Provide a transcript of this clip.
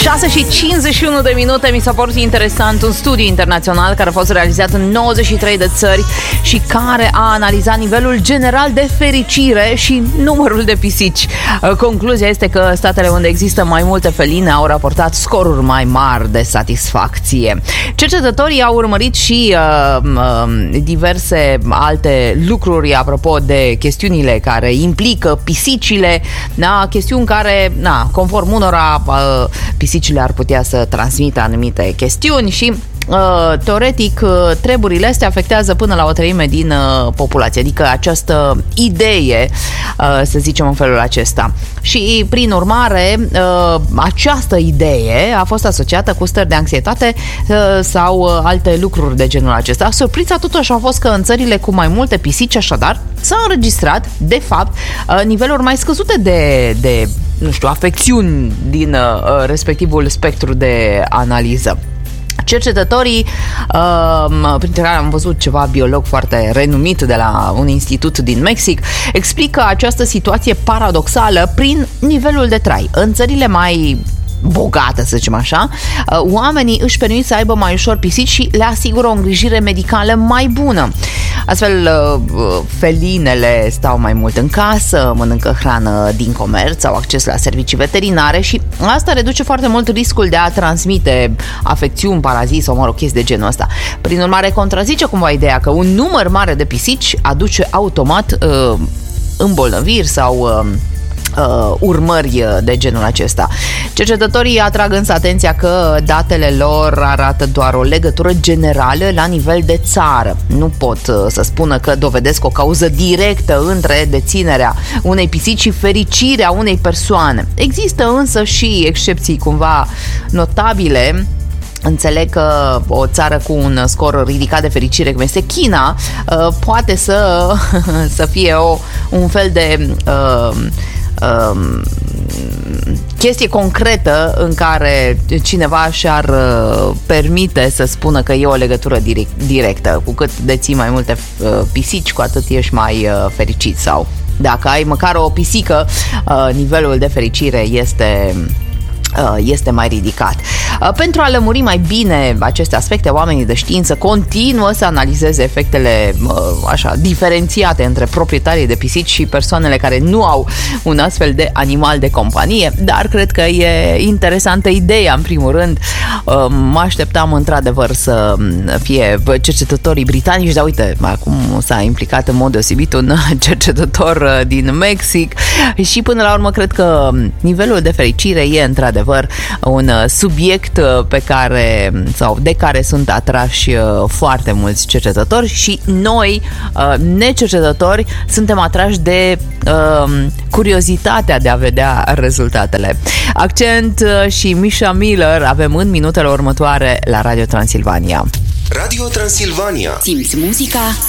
6:51 mi s-a părut interesant un studiu internațional care a fost realizat în 93 de țări și care a analizat nivelul general de fericire și numărul de pisici. Concluzia este că statele unde există mai multe feline au raportat scoruri mai mari de satisfacție. Cercetătorii au urmărit și diverse alte lucruri apropo de chestiunile care implică pisicile, chestiuni care, conform unora, pisicile ar putea să transmită anumite chestiuni și teoretic treburile astea afectează până la o treime din populație, adică această idee, să zicem în felul acesta. Și prin urmare această idee a fost asociată cu stări de anxietate sau alte lucruri de genul acesta. Surpriza totuși a fost că în țările cu mai multe pisici, așadar, s-au înregistrat de fapt niveluri mai scăzute de afecțiuni din respectivul spectru de analiză. Cercetătorii, printre care am văzut ceva biolog foarte renumit de la un institut din Mexic, explică această situație paradoxală prin nivelul de trai. În țările mai bogată, să zicem așa, oamenii își permit să aibă mai ușor pisici și le asigură o îngrijire medicală mai bună. Astfel, felinele stau mai mult în casă, mănâncă hrană din comerț, au acces la servicii veterinare și asta reduce foarte mult riscul de a transmite afecțiuni, paraziți sau, chestii de genul ăsta. Prin urmare, contrazice cumva ideea că un număr mare de pisici aduce automat îmbolnăviri sau urmări de genul acesta. Cercetătorii atrag însă atenția că datele lor arată doar o legătură generală la nivel de țară. Nu pot să spună că dovedesc o cauză directă între deținerea unei pisici și fericirea unei persoane. Există însă și excepții cumva notabile. Înțeleg că o țară cu un scor ridicat de fericire, cum este China, poate să fie un fel de chestie concretă în care cineva și-ar permite să spună că e o legătură directă. Cu cât deții mai multe pisici, cu atât ești mai fericit, sau dacă ai măcar o pisică, nivelul de fericire este mai ridicat. Pentru a lămuri mai bine aceste aspecte, oamenii de știință continuă să analizeze efectele diferențiate între proprietarii de pisici și persoanele care nu au un astfel de animal de companie, dar cred că e interesantă ideea, în primul rând. Mă așteptam într-adevăr să fie cercetătorii britanici, dar uite, acum s-a implicat în mod deosebit un cercetător din Mexic și până la urmă cred că nivelul de fericire e într-adevăr un subiect de care sunt atrași foarte mulți cercetători și noi, necercetători, suntem atrași de curiozitatea de a vedea rezultatele. Accent și Misha Miller avem în minutele următoare la Radio Transilvania. Radio Transilvania. Simți muzica